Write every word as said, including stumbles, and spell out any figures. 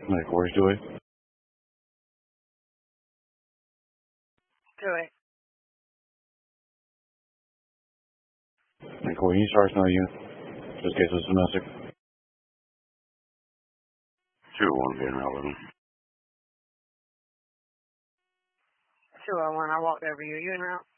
Like, where's Joey? Joey. Like, when you start snow you, just in case it's domestic. two oh one being out with him. two oh one, I walked over you. You in route?